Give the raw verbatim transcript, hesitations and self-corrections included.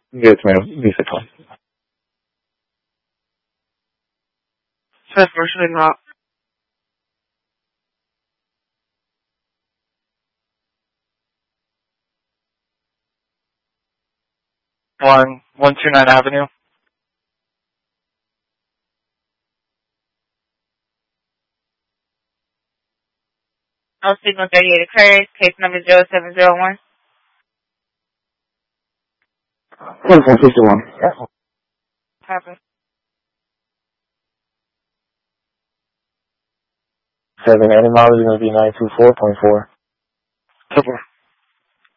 Yes, ma'am. Visa call. Unfortunately not. One, one two nine Avenue. Oh, signal thirty-eight occurs. Case number zero seven zero one. One four fifty one. Copy. Seven, any mileage is going to be nine two four point four. Super.